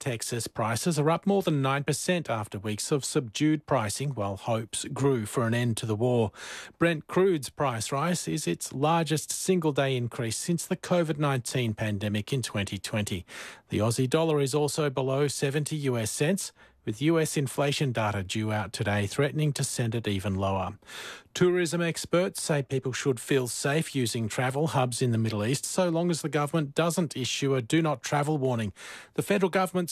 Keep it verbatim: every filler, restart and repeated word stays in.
Texas prices are up more than nine percent after weeks of subdued pricing while hopes grew for an end to the war. Brent crude's price rise is its largest single-day increase since the COVID nineteen pandemic in twenty twenty. The Aussie dollar is also below seventy US cents, with U S inflation data due out today threatening to send it even lower. Tourism experts say people should feel safe using travel hubs in the Middle East so long as the government doesn't issue a do not travel warning. The federal government